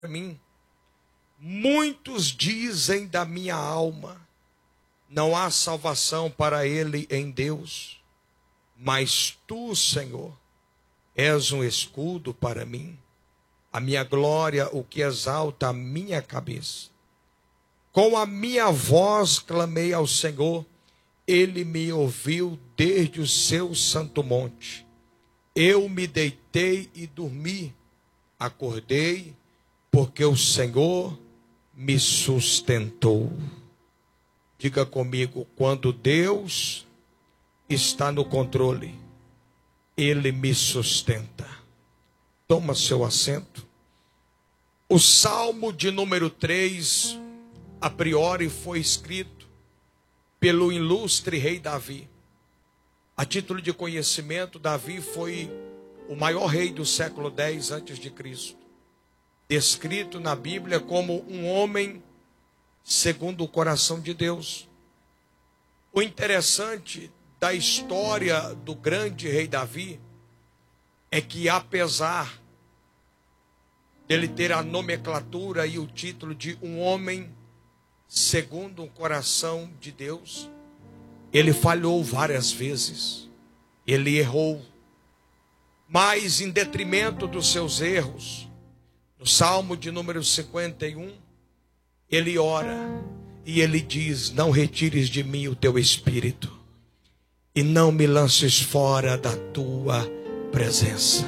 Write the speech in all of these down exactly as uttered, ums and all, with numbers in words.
para mim. Muitos dizem da minha alma, não há salvação para ele em Deus. Mas tu, Senhor, és um escudo para mim, a minha glória, o que exalta a minha cabeça. Com a minha voz clamei ao Senhor, ele me ouviu desde o seu santo monte. Eu me deitei e dormi, acordei, porque o Senhor me sustentou. Diga comigo, quando Deus está no controle, ele me sustenta. Toma seu assento. O Salmo de número três, a priori foi escrito pelo ilustre rei Davi. A título de conhecimento, Davi foi o maior rei do século dez antes de Cristo. Descrito na Bíblia como um homem segundo o coração de Deus. O interessante da história do grande rei Davi é que, apesar dele ter a nomenclatura e o título de um homem segundo o coração de Deus, ele falhou várias vezes, ele errou, mas em detrimento dos seus erros, no Salmo de número cinquenta e um, ele ora e ele diz: não retires de mim o teu espírito e não me lances fora da tua presença.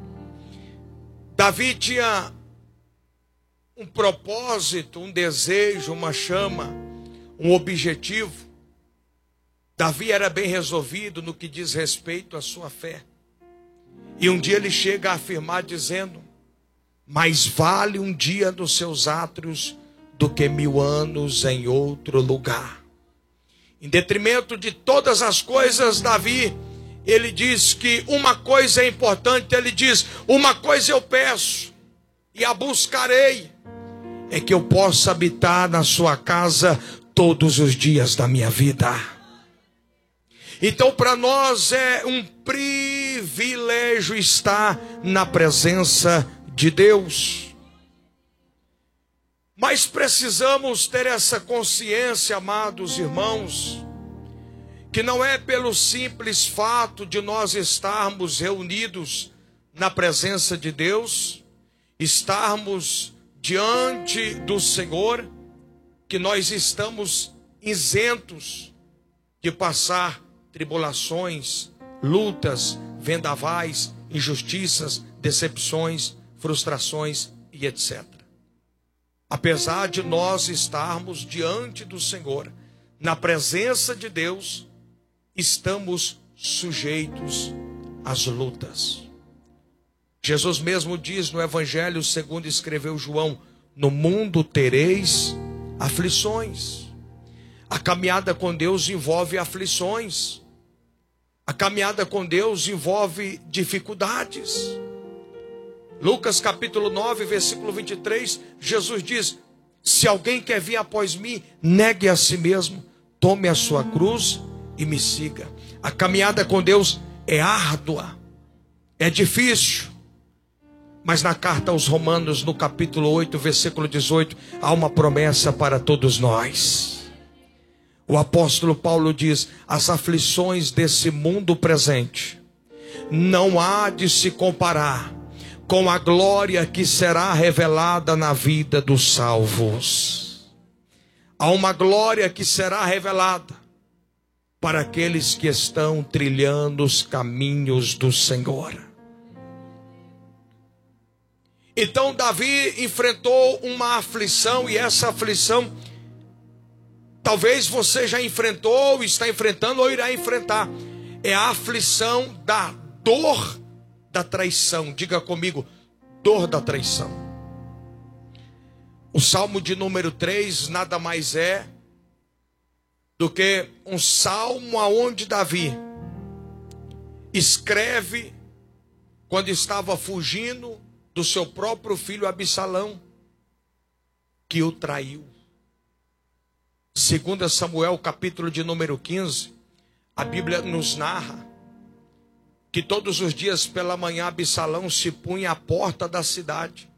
Davi tinha um propósito, um desejo, uma chama, um objetivo. Davi era bem resolvido no que diz respeito à sua fé. E um dia ele chega a afirmar dizendo: mais vale um dia nos seus átrios do que mil anos em outro lugar. Em detrimento de todas as coisas, Davi, ele diz que uma coisa é importante. Ele diz: uma coisa eu peço e a buscarei, é que eu possa habitar na sua casa todos os dias da minha vida. Então, para nós é um privilégio estar na presença de Deus. Mas precisamos ter essa consciência, amados irmãos, que não é pelo simples fato de nós estarmos reunidos na presença de Deus, estarmos diante do Senhor, que nós estamos isentos de passar tribulações, lutas, vendavais, injustiças, decepções, frustrações e etcétera. Apesar de nós estarmos diante do Senhor, na presença de Deus, estamos sujeitos às lutas. Jesus mesmo diz no Evangelho segundo escreveu João: no mundo tereis aflições. A caminhada com Deus envolve aflições. A caminhada com Deus envolve dificuldades. Lucas capítulo nove, versículo vinte e três, Jesus diz: se alguém quer vir após mim, negue a si mesmo, tome a sua cruz e me siga. A caminhada com Deus é árdua, é difícil. Mas na carta aos Romanos, no capítulo oito, versículo dezoito, há uma promessa para todos nós. O apóstolo Paulo diz: as aflições desse mundo presente não há de se comparar com a glória que será revelada na vida dos salvos. Há uma glória que será revelada para aqueles que estão trilhando os caminhos do Senhor. Então Davi enfrentou uma aflição, e essa aflição talvez você já enfrentou, está enfrentando ou irá enfrentar. É a aflição da dor da traição. Diga comigo: dor da traição. O Salmo de número três nada mais é do que um salmo aonde Davi escreve quando estava fugindo do seu próprio filho Absalão, que o traiu. Segundo Samuel, capítulo de número quinze, a Bíblia nos narra que todos os dias pela manhã Absalão se punha à porta da cidade